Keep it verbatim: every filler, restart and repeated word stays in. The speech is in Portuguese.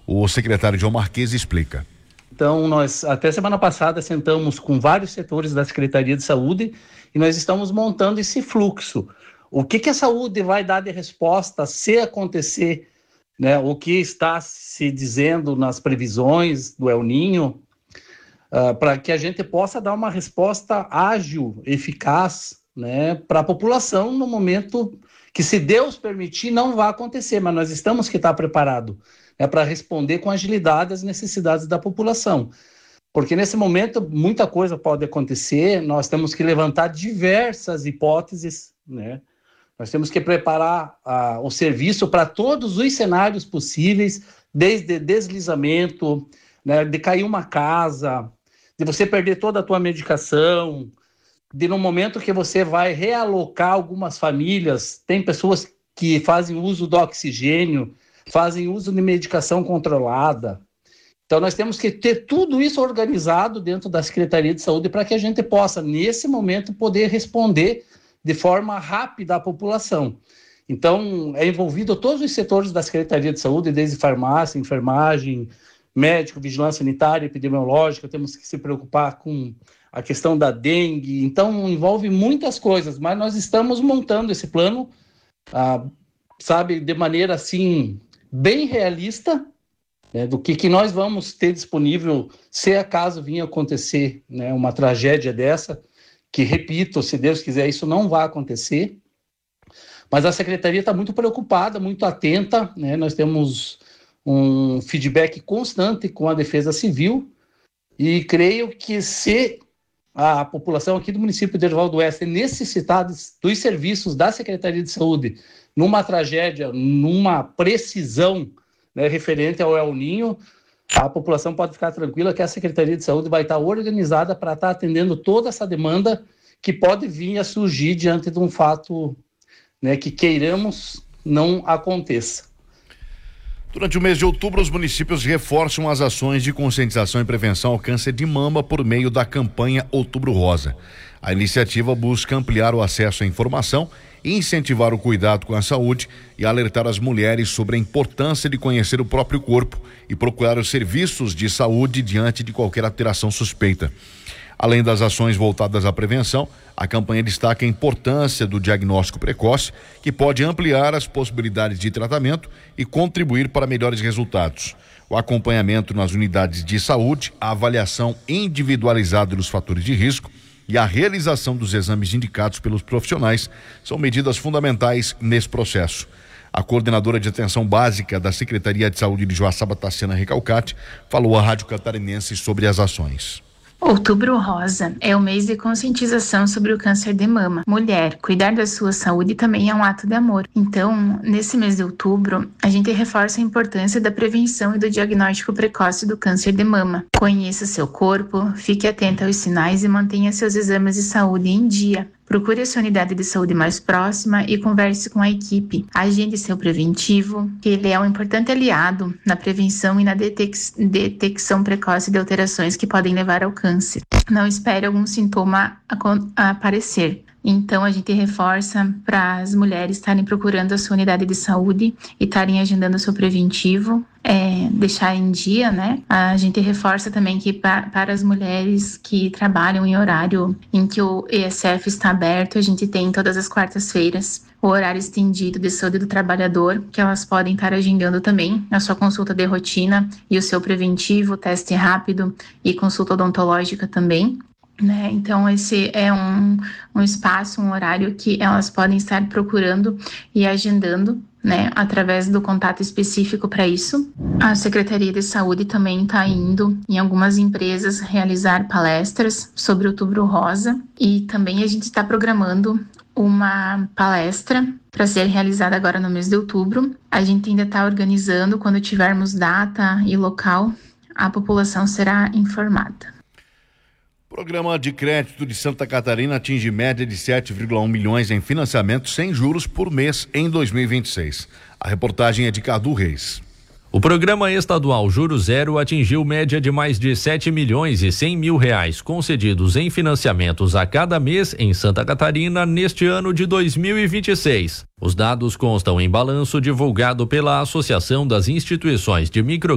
O secretário João Marques explica. Então, nós até semana passada sentamos com vários setores da Secretaria de Saúde e nós estamos montando esse fluxo. O que, que a saúde vai dar de resposta se acontecer, né, o que está se dizendo nas previsões do El Niño, uh, para que a gente possa dar uma resposta ágil, eficaz, né, para a população no momento que, se Deus permitir, não vai acontecer, mas nós estamos que estar preparados, né, para responder com agilidade às necessidades da população. Porque nesse momento muita coisa pode acontecer, nós temos que levantar diversas hipóteses, né? Nós temos que preparar uh, o serviço para todos os cenários possíveis, desde deslizamento, né, de cair uma casa, de você perder toda a tua medicação, de no momento que você vai realocar algumas famílias, tem pessoas que fazem uso do oxigênio, fazem uso de medicação controlada. Então nós temos que ter tudo isso organizado dentro da Secretaria de Saúde para que a gente possa, nesse momento, poder responder de forma rápida à população. Então, é envolvido todos os setores da Secretaria de Saúde, desde farmácia, enfermagem, médico, vigilância sanitária, epidemiológica, temos que se preocupar com a questão da dengue. Então, envolve muitas coisas, mas nós estamos montando esse plano, ah, sabe, de maneira, assim, bem realista, né, do que, que nós vamos ter disponível se acaso vir acontecer, né, uma tragédia dessa, que, repito, se Deus quiser, isso não vai acontecer, mas a Secretaria está muito preocupada, muito atenta, né? Nós temos um feedback constante com a Defesa Civil e creio que se a população aqui do município de Erivaldo Oeste necessitar dos serviços da Secretaria de Saúde numa tragédia, numa precisão, né, referente ao El Niño, a população pode ficar tranquila que a Secretaria de Saúde vai estar organizada para estar atendendo toda essa demanda que pode vir a surgir diante de um fato, né, que queiramos não aconteça. Durante o mês de outubro, os municípios reforçam as ações de conscientização e prevenção ao câncer de mama por meio da campanha Outubro Rosa. A iniciativa busca ampliar o acesso à informação, incentivar o cuidado com a saúde e alertar as mulheres sobre a importância de conhecer o próprio corpo e procurar os serviços de saúde diante de qualquer alteração suspeita. Além das ações voltadas à prevenção, a campanha destaca a importância do diagnóstico precoce, que pode ampliar as possibilidades de tratamento e contribuir para melhores resultados. O acompanhamento nas unidades de saúde, a avaliação individualizada dos fatores de risco e a realização dos exames indicados pelos profissionais são medidas fundamentais nesse processo. A coordenadora de atenção básica da Secretaria de Saúde de Joaçaba, Tassiana Recalcati, falou à Rádio Catarinense sobre as ações. Outubro Rosa é o mês de conscientização sobre o câncer de mama. Mulher, cuidar da sua saúde também é um ato de amor. Então, nesse mês de outubro, a gente reforça a importância da prevenção e do diagnóstico precoce do câncer de mama. Conheça seu corpo, fique atenta aos sinais e mantenha seus exames de saúde em dia. Procure a sua unidade de saúde mais próxima e converse com a equipe. Agende seu preventivo, que ele é um importante aliado na prevenção e na detec- detecção precoce de alterações que podem levar ao câncer. Não espere algum sintoma a- a aparecer. Então, a gente reforça para as mulheres estarem procurando a sua unidade de saúde e estarem agendando o seu preventivo, é, deixar em dia, né? A gente reforça também que pa, para as mulheres que trabalham em horário em que o E S F está aberto, a gente tem todas as quartas-feiras o horário estendido de saúde do trabalhador, que elas podem estar agendando também a sua consulta de rotina e o seu preventivo, teste rápido e consulta odontológica também. Né? Então esse é um, um espaço, um horário que elas podem estar procurando e agendando, né, através do contato específico para isso. A Secretaria de Saúde também está indo em algumas empresas realizar palestras sobre o Outubro Rosa e também a gente está programando uma palestra para ser realizada agora no mês de outubro. A gente ainda está organizando, quando tivermos data e local, a população será informada. O Programa de Crédito de Santa Catarina atinge média de sete vírgula um milhões em financiamento sem juros por mês em dois mil e vinte e seis. A reportagem é de Cadu Reis. O programa estadual Juro Zero atingiu média de mais de sete milhões e cem mil reais concedidos em financiamentos a cada mês em Santa Catarina neste ano de dois mil e vinte e seis. Os dados constam em balanço divulgado pela Associação das Instituições de Micro